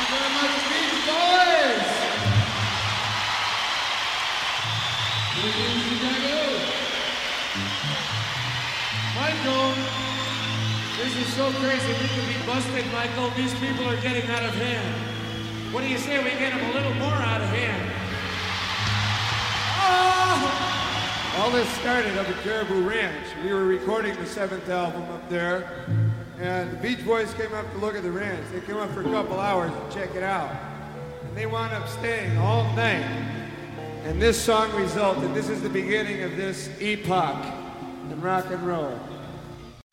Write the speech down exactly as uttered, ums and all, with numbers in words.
very much, Beach Boys! Michael, this is so crazy. We could be busted, Michael. These people are getting out of hand. What do you say we get them a little more out of hand? Oh! All this started up at Caribou Ranch. We were recording the seventh album up there, and the Beach Boys came up to look at the ranch. They came up for a couple hours to check it out. And they wound up staying all night. And this song resulted. This is the beginning of this epoch in rock and roll.